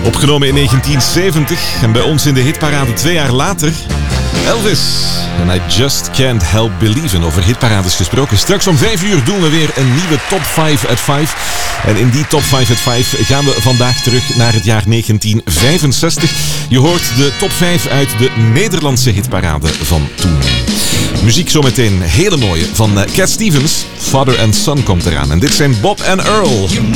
Opgenomen in 1970 en bij ons in de hitparade 2 jaar later. Elvis en I Just Can't Help Believin'. Over hitparades gesproken. Straks om 5 uur doen we weer een nieuwe Top 5 at 5. En in die Top 5 at 5 gaan we vandaag terug naar het jaar 1965. Je hoort de top 5 uit de Nederlandse hitparade van toen. Muziek zometeen hele mooie van Cat Stevens. Father and Son komt eraan. En dit zijn Bob en Earl.